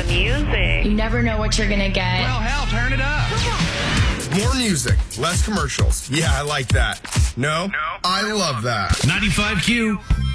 the music. You never know what you're going to get. Well, hell, turn it up. More music, less commercials. Yeah, I like that. No? I love that. 95Q.